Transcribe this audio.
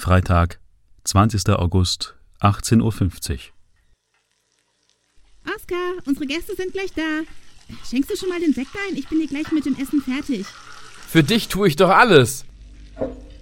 Freitag, 20. August, 18:50 Uhr. Oskar, unsere Gäste sind gleich da. Schenkst du schon mal den Sekt ein? Ich bin hier gleich mit dem Essen fertig. Für dich tue ich doch alles.